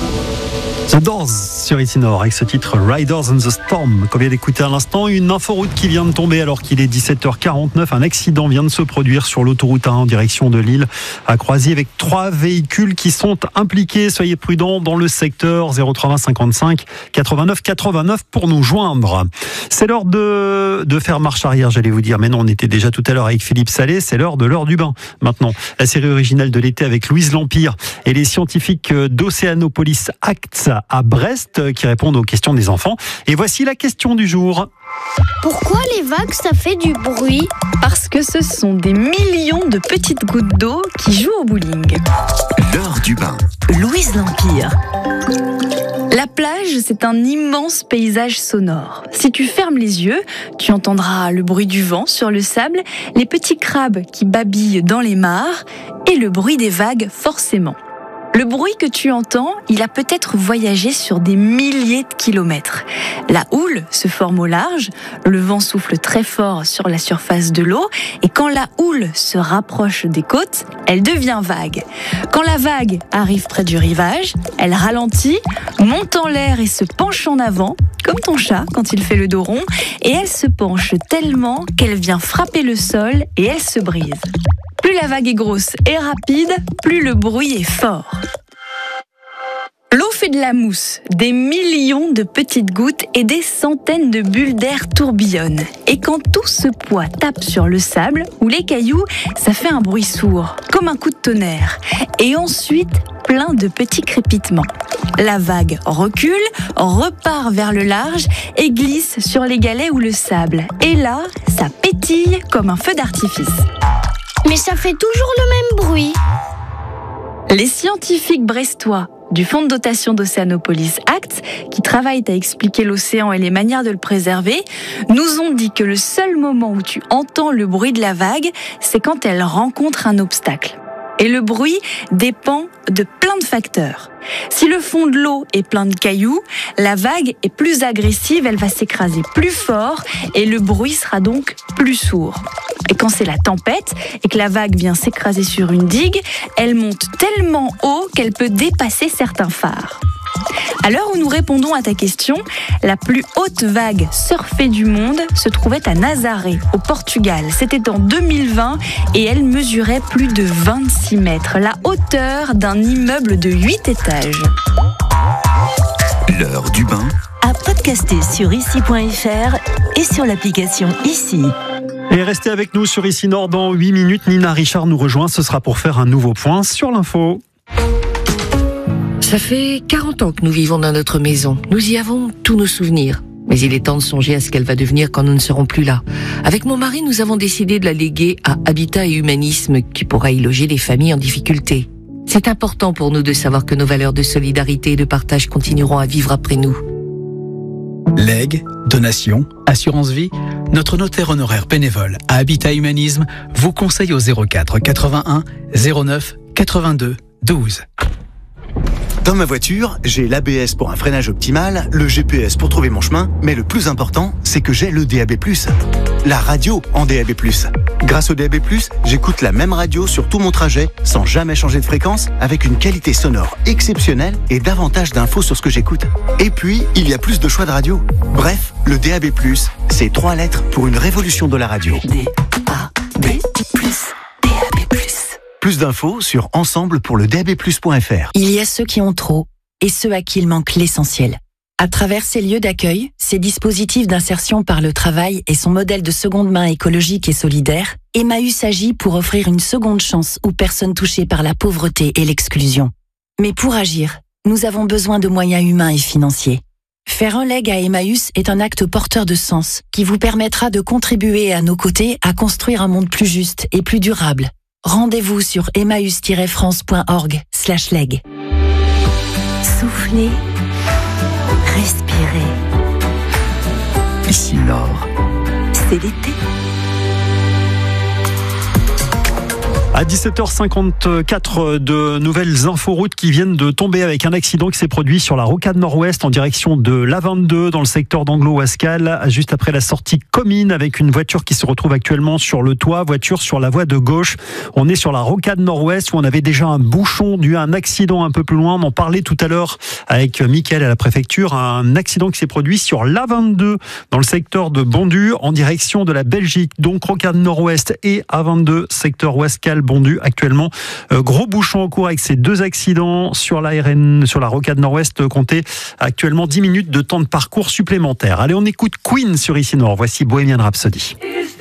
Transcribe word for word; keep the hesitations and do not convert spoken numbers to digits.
The Doors sur Ici Nord avec ce titre Riders on the Storm qu'on vient d'écouter à l'instant. Une inforoute qui vient de tomber alors qu'il est dix-sept heures quarante-neuf. Un accident vient de se produire sur l'autoroute un en direction de Lille à Croisy avec trois véhicules qui sont impliqués. Soyez prudents dans le secteur. Zéro trois vingt cinquante-cinq quatre-vingt-neuf quatre-vingt-neuf pour nous joindre. C'est l'heure de, de faire marche arrière, j'allais vous dire. Mais non, on était déjà tout à l'heure avec Philippe Salé. C'est l'heure de l'heure du bain. Maintenant, la série originale de l'été avec Louise L'Empire et les scientifiques d'Oceanopolis Acts à Brest qui répondent aux questions des enfants. Et voici la question du jour. Pourquoi les vagues, ça fait du bruit ? Parce que ce sont des millions de petites gouttes d'eau qui jouent au bowling. L'heure du bain. Louise L'Empire. La plage, c'est un immense paysage sonore. Si tu fermes les yeux, tu entendras le bruit du vent sur le sable, les petits crabes qui babillent dans les mares et le bruit des vagues forcément. Le bruit que tu entends, il a peut-être voyagé sur des milliers de kilomètres. La houle se forme au large, le vent souffle très fort sur la surface de l'eau et quand la houle se rapproche des côtes, elle devient vague. Quand la vague arrive près du rivage, elle ralentit, monte en l'air et se penche en avant, comme ton chat quand il fait le dos rond, et elle se penche tellement qu'elle vient frapper le sol et elle se brise. Plus la vague est grosse et rapide, plus le bruit est fort. L'eau fait de la mousse, des millions de petites gouttes et des centaines de bulles d'air tourbillonnent. Et quand tout ce poids tape sur le sable ou les cailloux, ça fait un bruit sourd, comme un coup de tonnerre. Et ensuite, plein de petits crépitements. La vague recule, repart vers le large et glisse sur les galets ou le sable. Et là, ça pétille comme un feu d'artifice. Mais ça fait toujours le même bruit. Les scientifiques brestois du Fonds de dotation d'Oceanopolis Acts, qui travaillent à expliquer l'océan et les manières de le préserver, nous ont dit que le seul moment où tu entends le bruit de la vague, c'est quand elle rencontre un obstacle. Et le bruit dépend de plein de facteurs. Si le fond de l'eau est plein de cailloux, la vague est plus agressive, elle va s'écraser plus fort et le bruit sera donc plus sourd. Et quand c'est la tempête et que la vague vient s'écraser sur une digue, elle monte tellement haut qu'elle peut dépasser certains phares. À l'heure où nous répondons à ta question, la plus haute vague surfée du monde se trouvait à Nazaré, au Portugal. C'était en deux mille vingt et elle mesurait plus de vingt-six mètres, la hauteur d'un immeuble de huit étages. L'heure du bain. À podcaster sur ici point f r et sur l'application Ici. Et restez avec nous sur Ici Nord dans huit minutes. Nina Richard nous rejoint. Ce sera pour faire un nouveau point sur l'info. Ça fait quarante ans que nous vivons dans notre maison. Nous y avons tous nos souvenirs. Mais il est temps de songer à ce qu'elle va devenir quand nous ne serons plus là. Avec mon mari, nous avons décidé de la léguer à Habitat et Humanisme, qui pourra y loger les familles en difficulté. C'est important pour nous de savoir que nos valeurs de solidarité et de partage continueront à vivre après nous. Legs, donations, assurance vie, notre notaire honoraire bénévole à Habitat Humanisme vous conseille au zéro quatre quatre-vingt-un zéro neuf quatre-vingt-deux douze. Dans ma voiture, j'ai l'A B S pour un freinage optimal, le G P S pour trouver mon chemin, mais le plus important, c'est que j'ai le D A B plus, la radio en D A B plus. Grâce au D A B plus, j'écoute la même radio sur tout mon trajet, sans jamais changer de fréquence, avec une qualité sonore exceptionnelle et davantage d'infos sur ce que j'écoute. Et puis, il y a plus de choix de radio. Bref, le D A B plus, c'est trois lettres pour une révolution de la radio. D A B plus. D A B plus. Plus d'infos sur ensemble pour le D A B plus point f r. Il y a ceux qui ont trop et ceux à qui il manque l'essentiel. À travers ces lieux d'accueil, ces dispositifs d'insertion par le travail et son modèle de seconde main écologique et solidaire, Emmaüs agit pour offrir une seconde chance aux personnes touchées par la pauvreté et l'exclusion. Mais pour agir, nous avons besoin de moyens humains et financiers. Faire un leg à Emmaüs est un acte porteur de sens qui vous permettra de contribuer à nos côtés à construire un monde plus juste et plus durable. Rendez-vous sur emmaüs tiret france point org slash leg. Soufflez, respirez. Ici Nord. C'est l'été. À dix-sept heures cinquante-quatre, de nouvelles inforoutes qui viennent de tomber avec un accident qui s'est produit sur la rocade nord-ouest en direction de l'A vingt-deux dans le secteur d'Anglo-Wascal, juste après la sortie Comines, avec une voiture qui se retrouve actuellement sur le toit, voiture sur la voie de gauche. On est sur la rocade nord-ouest où on avait déjà un bouchon dû à un accident un peu plus loin. On en parlait tout à l'heure avec Mickaël à la préfecture, un accident qui s'est produit sur l'A vingt-deux dans le secteur de Bondu en direction de la Belgique. Donc rocade nord-ouest et A vingt-deux, secteur Wascal Bondu actuellement. Euh, gros bouchon en cours avec ces deux accidents sur la R N, sur la rocade nord-ouest. Comptez actuellement dix minutes de temps de parcours supplémentaire. Allez, on écoute Queen sur Ici Nord. Voici Bohemian Rhapsody.